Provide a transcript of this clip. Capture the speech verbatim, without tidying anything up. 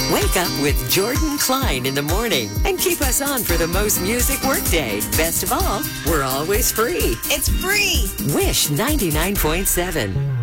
Wake up with Jordan Klein in the morning and keep us on for the most music workday. Best of all, we're always free. It's free. Wish ninety-nine point seven.